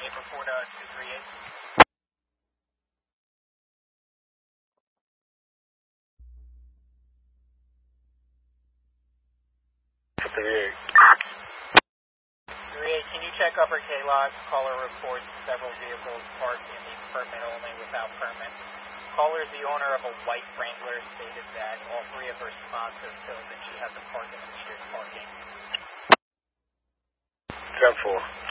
report 238. 38. 38, can you check upper K-Log? Caller reports several vehicles parked in the permit only without permit. Caller is the owner of a white Wrangler, stated that all three of her spots are filled and she has to park in the metered parking. 10-4.